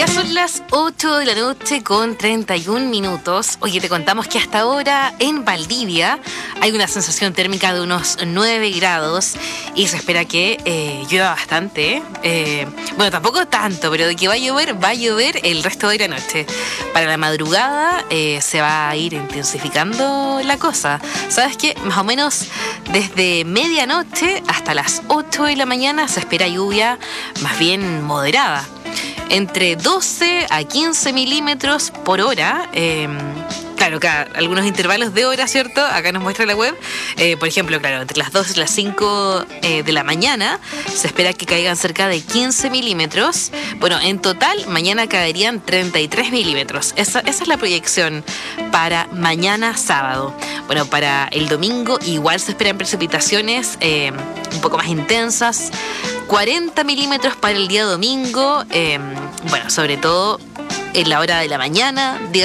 Ya son las 8 de la noche con 31 minutos. Oye, te contamos que hasta ahora en Valdivia hay una sensación térmica de unos 9 grados y se espera que llueva bastante. Bueno, tampoco tanto, pero de que va a llover el resto de la noche. Para la madrugada se va a ir intensificando la cosa. ¿Sabes qué? Más o menos desde medianoche hasta las 8 de la mañana se espera lluvia más bien moderada. Entre 12 a 15 milímetros por hora. Claro, acá algunos intervalos de hora, ¿cierto? Acá nos muestra la web. Por ejemplo, claro, entre las 2 y las 5 de la mañana se espera que caigan cerca de 15 milímetros. Bueno, en total, mañana caerían 33 milímetros. Esa es la proyección para mañana sábado. Bueno, para el domingo igual se esperan precipitaciones un poco más intensas. 40 milímetros para el día domingo. Bueno, sobre todo en la hora de la mañana,